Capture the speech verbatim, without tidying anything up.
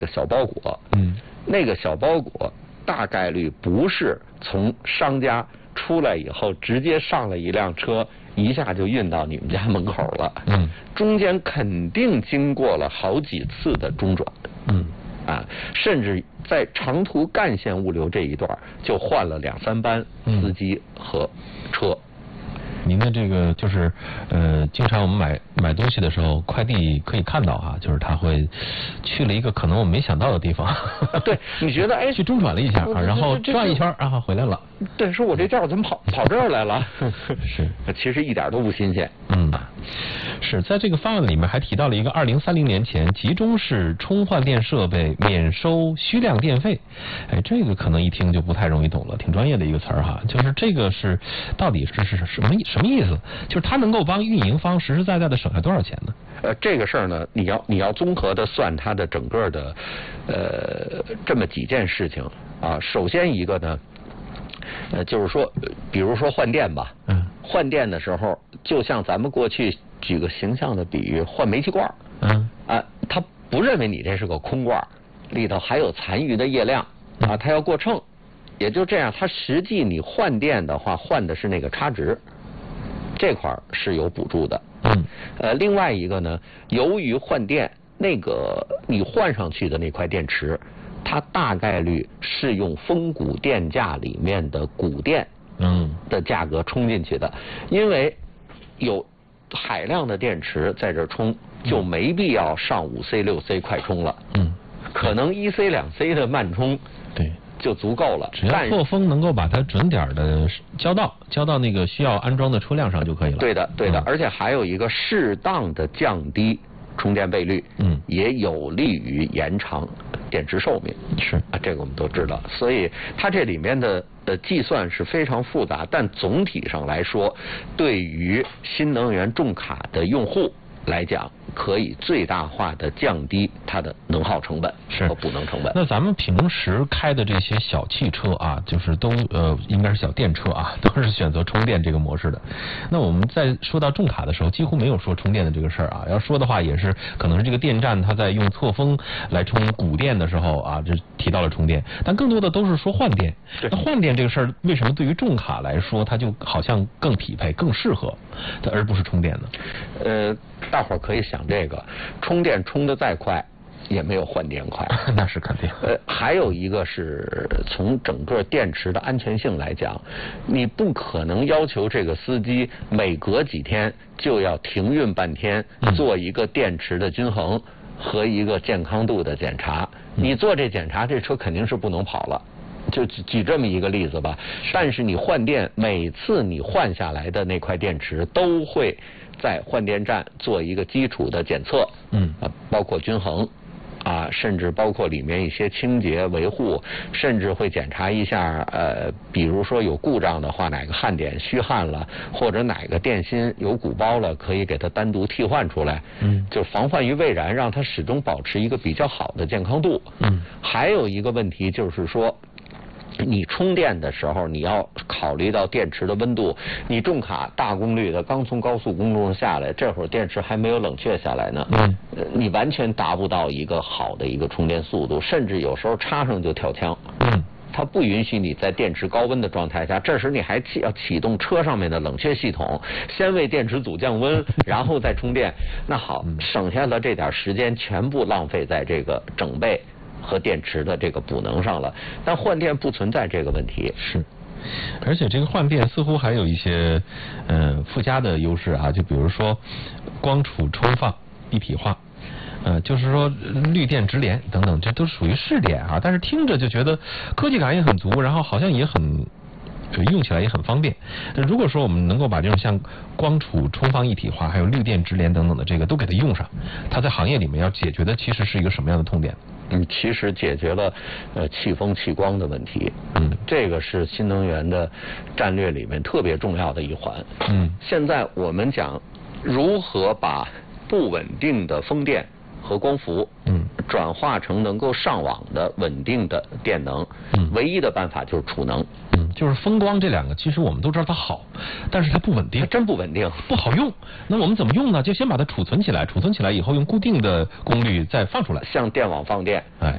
小包裹， 嗯， 那个小包裹大概率不是从商家出来以后直接上了一辆车，一下就运到你们家门口了。 嗯， 中间肯定经过了好几次的中转。 嗯， 啊，甚至在长途干线物流这一段就换了两三班司机和车。 您的这个就是呃，经常我们买买东西的时候，快递可以看到哈，就是他会去了一个可能我们没想到的地方。 对，你觉得哎， 去中转了一下，然后转一圈，然后回来了。 对，说我这件怎么跑跑这儿来了？ 是， 其实一点都不新鲜。 嗯，是在这个方案里面还提到了一个二零三零年前集中式充换电设备免收虚量电费。哎，这个可能一听就不太容易懂了，挺专业的一个词儿哈。就是这个是到底是是什么什么意思？就是它能够帮运营方实实在在的省下多少钱呢？ 呃，这个事儿呢，你要你要综合的算它的整个的呃这么几件事情啊。首先一个呢。呃，就是说，比如说换电吧， 嗯， 换电的时候，就像咱们过去举个形象的比喻，换煤气罐， 嗯， 啊，他不认为你这是个空罐，里头还有残余的液量，啊，他要过秤，也就这样，他实际你换电的话，换的是那个差值，这块是有补助的， 嗯， 呃，另外一个呢，由于换电那个你换上去的那块电池。它大概率是用峰谷电价里面的谷电嗯的价格充进去的，因为有海量的电池在这充，就没必要上五 C 六 C 快充了。嗯，可能一 C 两 C 的慢充对就足够了， 只要错峰能够把它准点的交到交到那个需要安装的车辆上就可以了。 对的，对的，嗯、而且还有一个适当的降低充电倍率，嗯，也有利于延长电池寿命。 是啊，这个我们都知道，所以它这里面的的计算是非常复杂，但总体上来说，对于新能源重卡的用户来讲，可以最大化的降低它的能耗成本和补能成本。 那咱们平时开的这些小汽车啊，就是都呃应该是小电车啊，都是选择充电这个模式的。那我们在说到重卡的时候，几乎没有说充电的这个事儿啊。要说的话，也是可能是这个电站它在用错峰来充谷电的时候啊，就提到了充电，但更多的都是说换电。那换电这个事儿，为什么对于重卡来说，它就好像更匹配、更适合，而不是充电呢？ 呃。大伙儿可以想这个，充电充得再快，也没有换电快， 那是肯定。 呃，还有一个是从整个电池的安全性来讲，你不可能要求这个司机每隔几天就要停运半天，做一个电池的均衡和一个健康度的检查。你做这检查，这车肯定是不能跑了。就举举这么一个例子吧，但是你换电，每次你换下来的那块电池都会在换电站做一个基础的检测，嗯，啊，包括均衡，啊，甚至包括里面一些清洁维护，甚至会检查一下，呃，比如说有故障的话，哪个焊点虚焊了，或者哪个电芯有鼓包了，可以给它单独替换出来，嗯，就防患于未然，让它始终保持一个比较好的健康度。嗯，还有一个问题就是说，你充电的时候，你要考虑到电池的温度。你重卡大功率的刚从高速公路上下来，这会儿电池还没有冷却下来呢，嗯，你完全达不到一个好的一个充电速度，甚至有时候插上就跳枪。嗯，它不允许你在电池高温的状态下，这时你还启要启动车上面的冷却系统，先为电池组降温，然后再充电。那好，省下了这点时间，全部浪费在这个整备和电池的这个补能上了，但换电不存在这个问题。 是，而且这个换电似乎还有一些呃附加的优势啊，就比如说光储充放一体化，呃，就是说绿电直连等等，这都属于试点啊，但是听着就觉得科技感也很足，然后好像也很用起来也很方便。如果说我们能够把这种像光储充放一体化，还有绿电直连等等的这个都给它用上，它在行业里面要解决的其实是一个什么样的痛点？ 嗯，其实解决了呃气风气光的问题。嗯，这个是新能源的战略里面特别重要的一环。嗯，现在我们讲如何把不稳定的风电和光伏，嗯，转化成能够上网的稳定的电能，嗯，唯一的办法就是储能。 嗯，就是风光这两个，其实我们都知道它好，但是它不稳定， 真不稳定， 不好用。那我们怎么用呢？就先把它储存起来，储存起来以后用固定的功率再放出来， 像电网放电。哎，